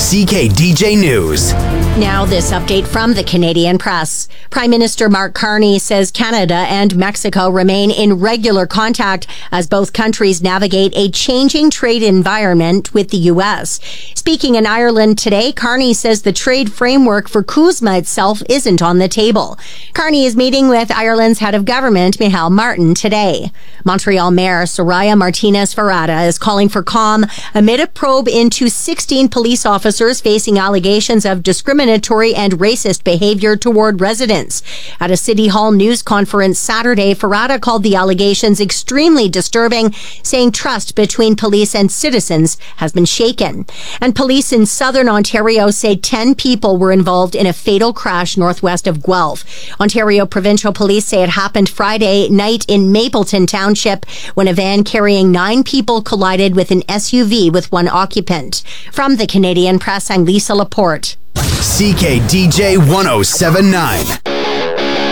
CKDJ News. Now this update from the Canadian Press. Prime Minister Mark Carney says Canada and Mexico remain in regular contact as both countries navigate a changing trade environment with the U.S. Speaking in Ireland today, Carney says the trade framework for CUSMA itself isn't on the table. Carney is meeting with Ireland's head of government, Micheál Martin, today. Montreal Mayor Soraya Martinez-Ferrada is calling for calm amid a probe into 16 police officers facing allegations of discriminatory and racist behavior toward residents. At a City Hall news conference Saturday, Ferrada called the allegations extremely disturbing, saying trust between police and citizens has been shaken. And police in southern Ontario say 10 people were involved in a fatal crash northwest of Guelph. Ontario Provincial Police say it happened Friday night in Mapleton Township when a van carrying 9 people collided with an SUV with one occupant. From the Canadian Press, I'm Lisa Laporte. CKDJ 1079.